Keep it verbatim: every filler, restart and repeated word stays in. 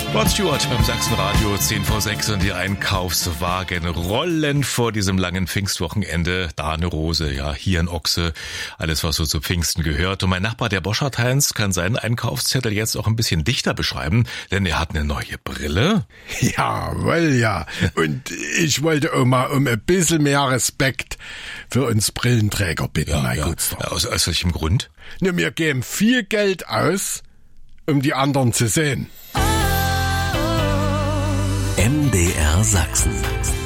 Rod Stewart beim Sachsenradio, zehn vor sechs und die Einkaufswagen rollen vor diesem langen Pfingstwochenende. Da eine Rose, ja, hier ein Ochse, alles was so zu Pfingsten gehört. Und mein Nachbar, der Boschert-Heinz, kann seinen Einkaufszettel jetzt auch ein bisschen dichter beschreiben, denn er hat eine neue Brille. Jawohl, ja. Und ich wollte auch mal um ein bisschen mehr Respekt für uns Brillenträger bitten, Ja, mein ja. Gutster. Aus, aus welchem Grund? Ne, wir geben viel Geld aus, um die anderen zu sehen. M D R Sachsen.